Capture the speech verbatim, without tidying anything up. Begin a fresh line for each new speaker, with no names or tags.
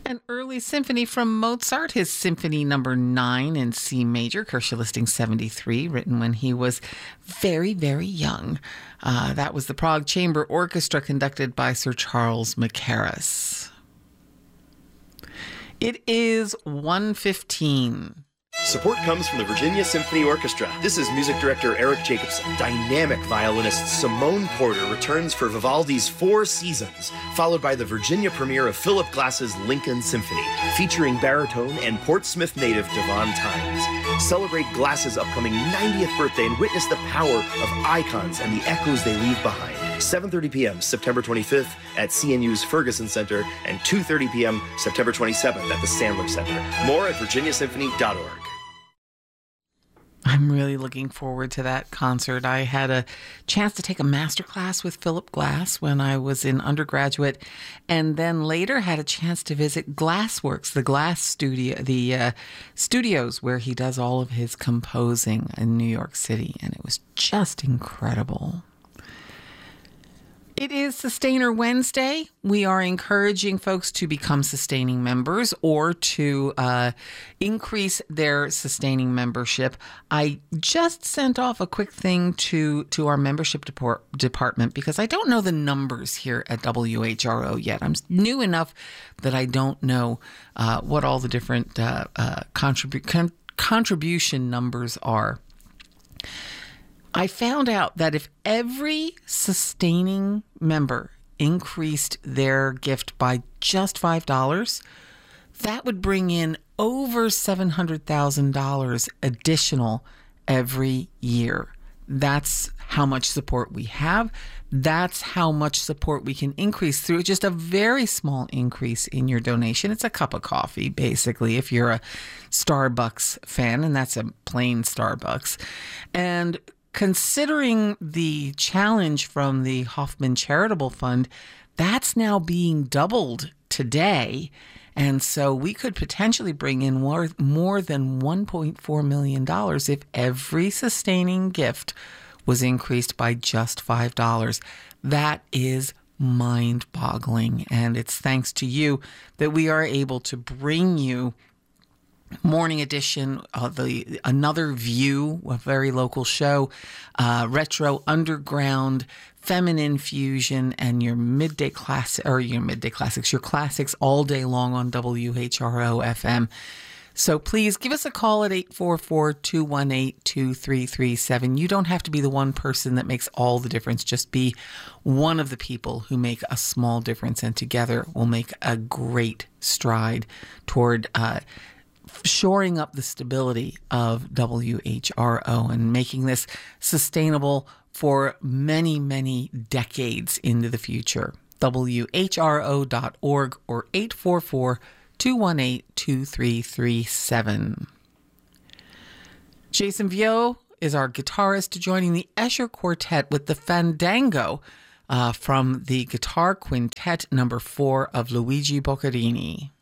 An early symphony from Mozart, his Symphony Number Nine in C major, Kosher listing seventy-three, written when he was very, very young. Uh, that was the Prague Chamber Orchestra, conducted by Sir Charles Mackerras. It is one fifteen.
Support comes from the Virginia Symphony Orchestra. This is music director Eric Jacobson. Dynamic violinist Simone Porter returns for Vivaldi's Four Seasons, followed by the Virginia premiere of Philip Glass's Lincoln Symphony, featuring baritone and Portsmouth native Devon Tynes. Celebrate Glass's upcoming ninetieth birthday and witness the power of icons and the echoes they leave behind. seven thirty p.m. September twenty-fifth at C N U's Ferguson Center and two thirty p.m. September twenty-seventh at the Sandler Center. More at virginia symphony dot org.
I'm really looking forward to that concert. I had a chance to take a master class with Philip Glass when I was in undergraduate, and then later had a chance to visit Glassworks, the Glass studio, the uh, studios where he does all of his composing in New York City, and it was just incredible. It is Sustainer Wednesday. We are encouraging folks to become sustaining members or to uh, increase their sustaining membership. I just sent off a quick thing to, to our membership deport, department because I don't know the numbers here at W H R O yet. I'm new enough that I don't know uh, what all the different uh, uh, contribu- con- contribution numbers are. I found out that if every sustaining member increased their gift by just five dollars, that would bring in over seven hundred thousand dollars additional every year. That's how much support we have. That's how much support we can increase through just a very small increase in your donation. It's a cup of coffee, basically, if you're a Starbucks fan, and that's a plain Starbucks. And considering the challenge from the Hoffman Charitable Fund, that's now being doubled today. And so we could potentially bring in more, more than one point four million dollars if every sustaining gift was increased by just five dollars. That is mind-boggling. And it's thanks to you that we are able to bring you Morning Edition, uh, the Another View, a very local show, uh, Retro Underground, Feminine Fusion, and your midday class or your midday classics, your classics all day long on W H R O F M. So please give us a call at eight four four, two one eight, two three three seven. You don't have to be the one person that makes all the difference. Just be one of the people who make a small difference, and together we'll make a great stride toward uh shoring up the stability of W H R O and making this sustainable for many, many decades into the future. W H R O dot org or eight four four, two one eight, two three three seven. Jason Vio is our guitarist, joining the Escher Quartet with the Fandango uh, from the Guitar Quintet number four of Luigi Boccherini.